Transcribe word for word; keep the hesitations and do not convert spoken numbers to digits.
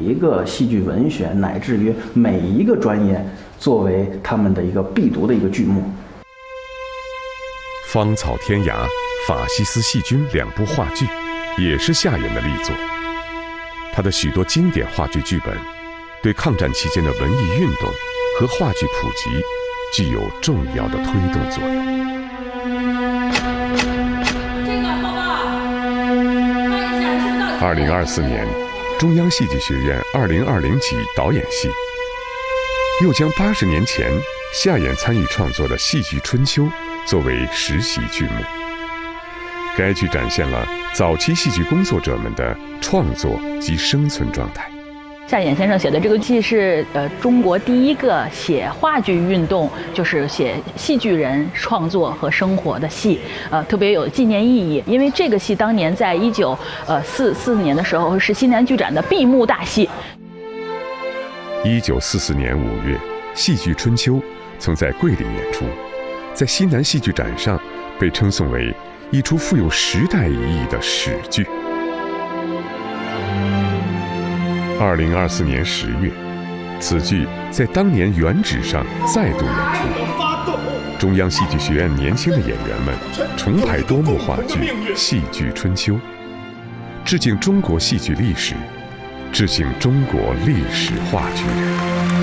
一个戏剧文学，乃至于每一个专业作为他们的一个必读的一个剧目。 芳草天涯、法西斯细菌两部话剧也是夏衍的力作。他的许多经典话剧剧本对抗战期间的文艺运动和话剧普及具有重要的推动作用。二零二四年，中央戏剧学院二零二零级导演系又将八十年前夏衍参与创作的《戏剧春秋》作为实习剧目。该剧展现了早期戏剧工作者们的创作及生存状态。 夏衍先生写的这个戏是呃中国第一个写话剧运动，就是写戏剧人创作和生活的戏，呃特别有纪念意义。因为这个戏当年在一九呃四四年的时候是西南剧展的闭幕大戏。 一九四四年五月，《戏剧春秋》曾在桂林演出，在西南戏剧展上被称颂为一出富有时代意义的史剧。二零二四年十月，此剧在当年原址上再度演出。中央戏剧学院年轻的演员们重排多幕话剧《戏剧春秋》，致敬中国戏剧历史，致敬中国历史话剧人。